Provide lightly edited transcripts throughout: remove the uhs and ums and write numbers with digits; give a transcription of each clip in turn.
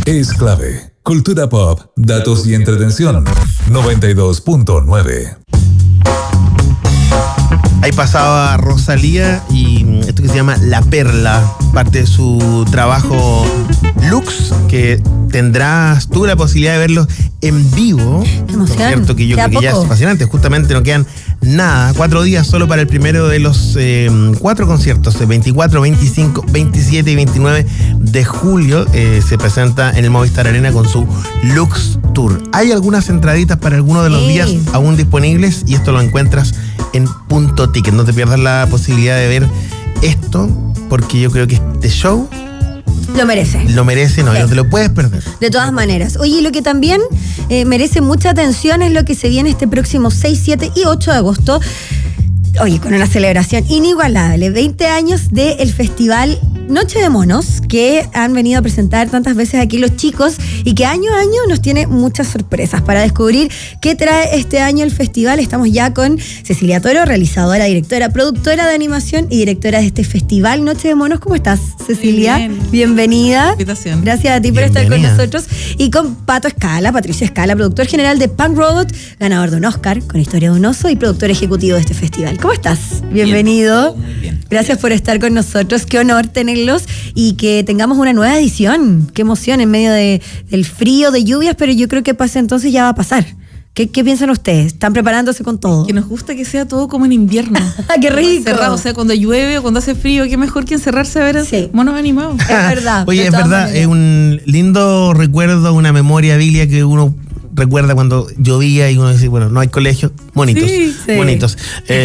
es clave. Cultura pop, datos y entretención. 92.9. Ahí pasaba Rosalía y esto que se llama La Perla, parte de su trabajo Lux, que tendrás tú la posibilidad de verlo en vivo. ¡Qué emoción! Cierto que yo creo que ya es fascinante. Justamente no quedan nada, 4 días solo para el primero de los 4 conciertos, 24, 25, 27 y 29 de julio. Se presenta en el Movistar Arena con su Lux Tour. Hay algunas entraditas para algunos de los días aún disponibles y esto lo encuentras en Punto Ticket. No te pierdas la posibilidad de ver esto, porque yo creo que este show lo merece. No te lo puedes perder. De todas maneras. Oye, lo que también merece mucha atención es lo que se viene este próximo 6, 7 y 8 de agosto. Oye, con una celebración inigualable. 20 años del Festival Noche de Monos, que han venido a presentar tantas veces aquí los chicos y que año a año nos tiene muchas sorpresas. Para descubrir qué trae este año el festival, estamos ya con Cecilia Toro, realizadora, directora, productora de animación y directora de este Festival Noche de Monos. ¿Cómo estás, Cecilia? Bien. Bienvenida. Invitación. Gracias a ti por estar con nosotros. Y con Pato Escala, Patricio Escala, productor general de Punk Robot, ganador de un Oscar con Historia de un Oso y productor ejecutivo de este festival. ¿Cómo estás? Bienvenido. Bien, muy bien. Gracias por estar con nosotros. Qué honor tenerlos y que tengamos una nueva edición. Qué emoción en medio del frío, de lluvias, pero yo creo que pase entonces ya va a pasar. ¿Qué piensan ustedes? ¿Están preparándose con todo? Que nos gusta que sea todo como en invierno. ¡Qué rico! Cerrado, o sea, cuando llueve o cuando hace frío, qué mejor que encerrarse a ver monos animados. Es verdad. Oye, es verdad, es un lindo recuerdo, una memoria Biblia que uno recuerda cuando llovía y uno dice, bueno, no hay colegio, monitos, bonitos.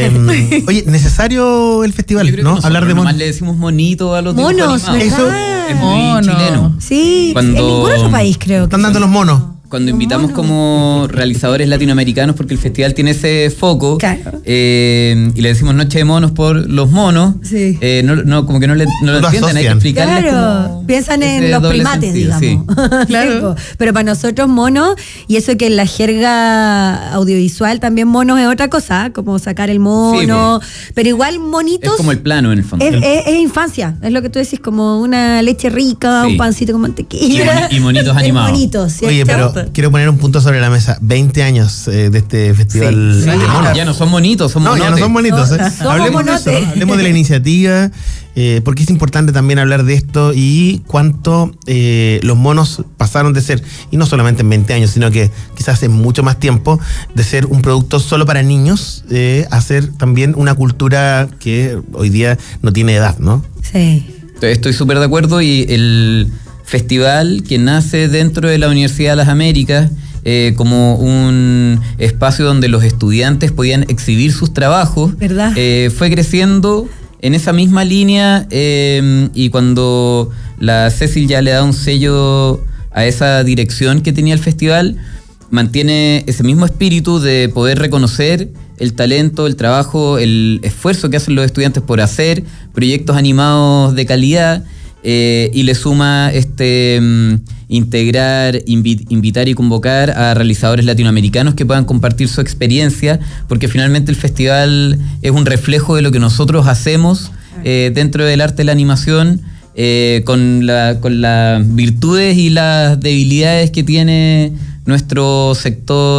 Oye, necesario el festival, ¿no? Hablar de monos. Le decimos monito a los monos, eso es muy chileno. Sí, en ningún otro país creo. Están dando los monos. Cuando invitamos como realizadores latinoamericanos, porque el festival tiene ese foco, claro. Y le decimos Noche de Monos por los monos, como que no lo entienden, hay que explicarles. Claro, piensan en los primates, sentido, digamos. Sí. Claro. Pero para nosotros monos, y eso que en la jerga audiovisual también monos es otra cosa, como sacar el mono, pero igual monitos. Es como el plano en el fondo. Es infancia, es lo que tú decís, como una leche rica, un pancito con mantequilla. Y monitos animados. Bonitos, ¿cierto? Oye, pero quiero poner un punto sobre la mesa. 20 años de este festival de monos. Ya no son monitos, son monotes. Ya no son bonitos. Hablemos de eso, hablemos de la iniciativa, porque es importante también hablar de esto y cuánto los monos pasaron de ser, y no solamente en 20 años, sino que quizás en mucho más tiempo, de ser un producto solo para niños, a ser también una cultura que hoy día no tiene edad, ¿no? Sí. Estoy súper de acuerdo, y el festival que nace dentro de la Universidad de las Américas como un espacio donde los estudiantes podían exhibir sus trabajos, ¿verdad? Fue creciendo en esa misma línea, y cuando la Cecil ya le da un sello a esa dirección que tenía el festival, mantiene ese mismo espíritu de poder reconocer el talento, el trabajo, el esfuerzo que hacen los estudiantes por hacer proyectos animados de calidad. Y le suma integrar, invitar y convocar a realizadores latinoamericanos que puedan compartir su experiencia, porque finalmente el festival es un reflejo de lo que nosotros hacemos dentro del arte de la animación, con las virtudes y las debilidades que tiene nuestro sector